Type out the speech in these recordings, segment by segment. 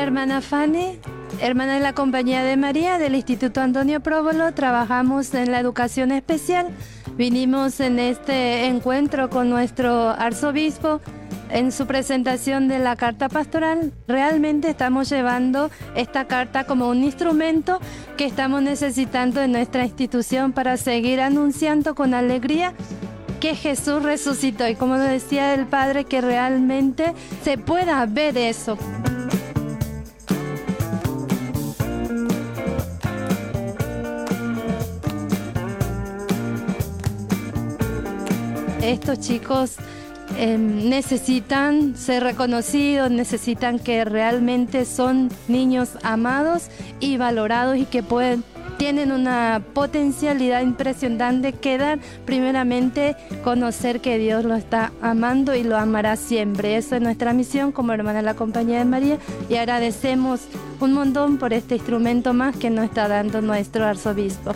la hermana Fanny, hermana de la Compañía de María del Instituto Antonio Próbolo. Trabajamos en la educación especial. Vinimos en este encuentro con nuestro arzobispo en su presentación de la carta pastoral. Realmente estamos llevando esta carta como un instrumento que estamos necesitando en nuestra institución para seguir anunciando con alegría que Jesús resucitó, y como decía el Padre, que realmente se pueda ver eso. Estos chicos necesitan ser reconocidos, necesitan que realmente son niños amados y valorados, y que tienen una potencialidad impresionante que dar, primeramente, conocer que Dios lo está amando y lo amará siempre. Esa es nuestra misión como hermana de la Compañía de María, y agradecemos un montón por este instrumento más que nos está dando nuestro arzobispo.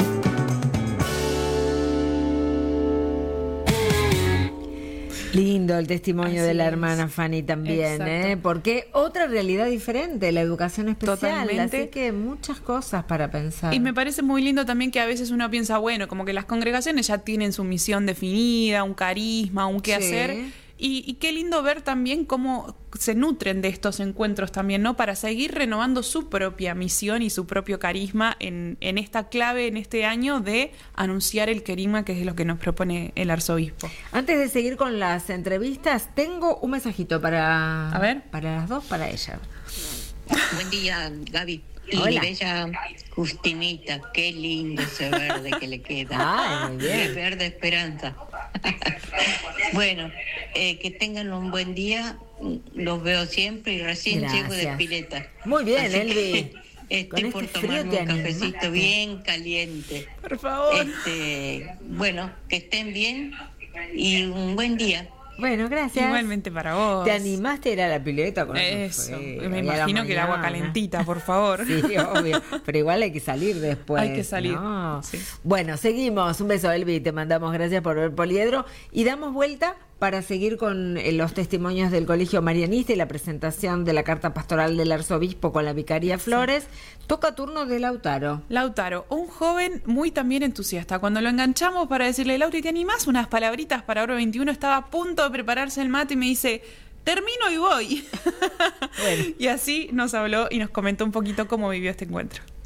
Lindo el testimonio de la hermana Fanny también, porque otra realidad diferente, la educación especial. Totalmente. Así que muchas cosas para pensar. Y me parece muy lindo también que a veces uno piensa, bueno, como que las congregaciones ya tienen su misión definida, un carisma, un qué hacer. Y qué lindo ver también cómo se nutren de estos encuentros también, ¿no? Para seguir renovando su propia misión y su propio carisma en esta clave, en este año, de anunciar el querigma, que es lo que nos propone el arzobispo. Antes de seguir con las entrevistas, tengo un mensajito para las dos, para ella. Buen día, Gaby. Y Hola. bella Justinita, qué lindo ese verde que le queda. Ay, muy bien. Qué verde esperanza. Bueno, que tengan un buen día. Los veo siempre y recién llego de pileta. Muy bien, así Elvi. Estoy por tomarme un cafecito bien caliente. Por favor. Bueno, que estén bien y un buen día. Bueno, gracias. Igualmente para vos. ¿Te animaste a ir a la pileta con eso? Me imagino que el agua calentita, por favor. Sí, obvio. Pero igual hay que salir después. Hay que salir. ¿No? Sí. Bueno, seguimos. Un beso, Elvi. Te mandamos gracias por ver Poliedro. Y damos vuelta para seguir con los testimonios del Colegio Marianista y la presentación de la carta pastoral del arzobispo con la vicaría Flores. Toca turno de Lautaro. Lautaro, un joven muy también entusiasta. Cuando lo enganchamos para decirle, Lautaro, ¿te animás unas palabritas para Hora 21? Estaba a punto de prepararse el mate y me dice, termino y voy. Bueno. Y así nos habló y nos comentó un poquito cómo vivió este encuentro.